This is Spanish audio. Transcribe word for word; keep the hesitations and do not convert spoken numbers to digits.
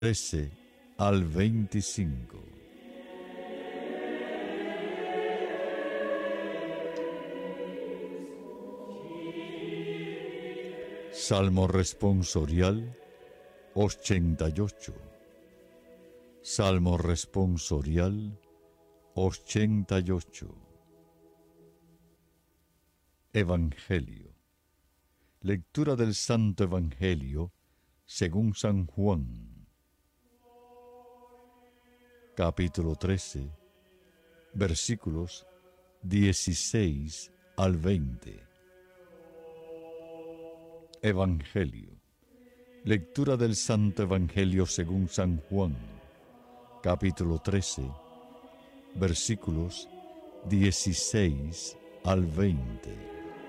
trece al veinticinco. Salmo responsorial ochenta y ocho. Salmo responsorial ochenta y ocho. Evangelio. Lectura del Santo Evangelio según San Juan. Capítulo trece, versículos dieciséis al veinte. Evangelio. Lectura del Santo Evangelio según San Juan, capítulo trece, versículos dieciséis al veinte.